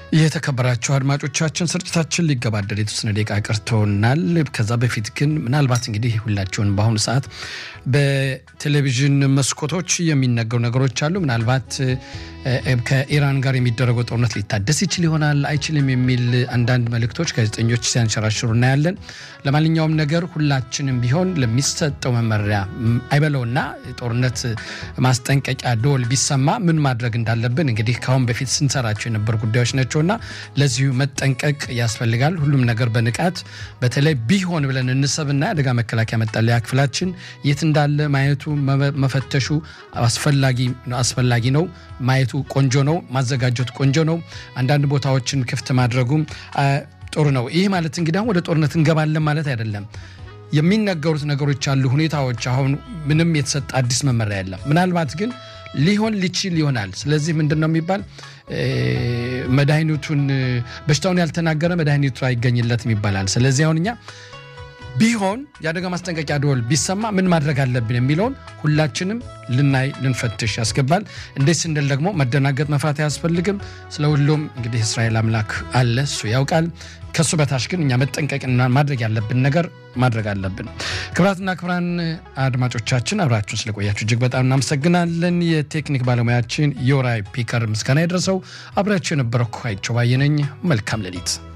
የተከበራችሁ አድማጮቻችን ስርጭታችን ሊገባደድ የተወሰነ ደቂቃ ቀርቶናል። ከዛ በፊት ግን ምናልባት እንግዲህ ሁላችሁን በአሁኑ ሰዓት በቴሌቪዥን መስኮቶች የሚነገሩ ነገሮች አሉ። ምናልባት ከኢራን ጋር የሚደረገው ጦርነት ሊታደስ ይችል ይሆናል አይችልም የሚል አንዳንድ መልእክቶች ጋዜጠኞች ሲያንሸራሽሩ እናያለን። ለማንኛውም ነገር ሁላችንም ቢሆን ለሚሰጠው መመሪያ አይበለውና ጦርነት ማስጠንቀቂያ ደወል ቢሰማ ምን ማድረግ እንዳለብን እንግዲህ ካሁን በፊት ስንሰራቸው የነበሩ ጉዳዮች ናቸውና ለዚሁ መጠንቀቅ ያስፈልጋል። ሁሉም ነገር በንቃት በተለይ ቢሆን ብለን እንሰብና አደጋ መከላከያ መጠለያ ክፍላችን የት እንዳለ ማየቱ መፈተሹ አስፈላጊ ነው። ማየቱ ቆንጆ ነው። ማዘጋጀቱ ቆንጆ ነው። አንዳንድ ቦታዎችን ክፍት ማድረጉ ጥሩ ነው። ይሄ ማለት እንግዲህ ወደ ጦርነት እንገባለን ማለት አይደለም። የሚነገሩት ነገሮች አሉ፣ ሁኔታዎች። አሁን ምንም የተሰጠ አዲስ መመሪያ የለም። ምናልባት ግን ሊሆን ሊችል ይሆናል። ስለዚህ ምንድነው የሚባል መድኃኒቱን በሽታውን ያልተናገረ መድኃኒቱ አይገኝለትም ይባላል። ስለዚህ አሁን እኛ ቢሆን የአደጋ ማስጠንቀቂያ ደወል ቢሰማ ምን ማድረግ አለብን የሚለውን ሁላችንም ልንፈትሽ ያስገባል። እንደዚህ ስንል ደግሞ መደናገጥ መፍራት አያስፈልግም። ስለሁሉም እንግዲህ እስራኤል አምላክ አለ፣ እሱ ያውቃል። ከሱ በታች ግን እኛ መጠንቀቅና ማድረግ ያለብን ነገር ማድረግ አለብን። ክብራትና ክብራን አድማጮቻችን አብራችሁን ስለቆያችሁ እጅግ በጣም እናመሰግናለን። የቴክኒክ ባለሙያችን ዮራይ ፒከር ምስጋና ይድረሰው። አብራችሁ የነበረው አይቸው ባየነኝ። መልካም ሌሊት።